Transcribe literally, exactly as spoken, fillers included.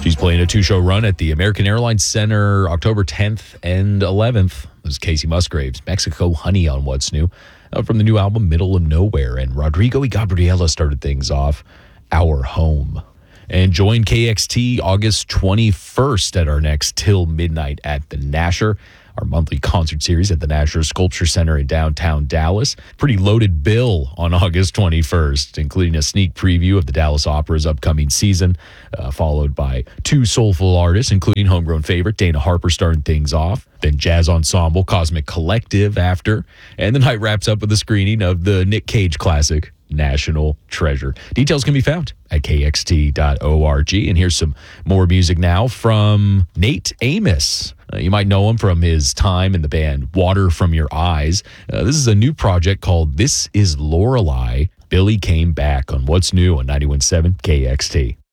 She's playing a two-show run at the American Airlines Center October tenth and eleventh. This is Casey Musgraves, Mexico Honey on What's New, uh, from the new album Middle of Nowhere. And Rodrigo y Gabriela started things off, Our Home. And join K X T August twenty-first at our next Till Midnight at the Nasher, our monthly concert series at the Nasher Sculpture Center in downtown Dallas. Pretty loaded bill on August twenty-first, including a sneak preview of the Dallas Opera's upcoming season, uh, followed by two soulful artists, including homegrown favorite Dana Harper starting things off, then jazz ensemble Cosmic Collective after, and the night wraps up with a screening of the Nick Cage classic, National Treasure. Details can be found at K X T dot org. And here's some more music now from Nate Amos. Uh, you might know him from his time in the band Water From Your Eyes. Uh, this is a new project called This Is Lorelei. Billy came back on What's New on ninety-one point seven K X T.